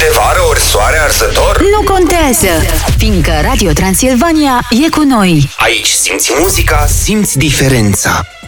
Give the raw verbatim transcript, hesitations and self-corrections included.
de vară ori soare arsător? Nu contează, fiindcă Radio Transilvania e cu noi. Aici simți muzica, simți diferența.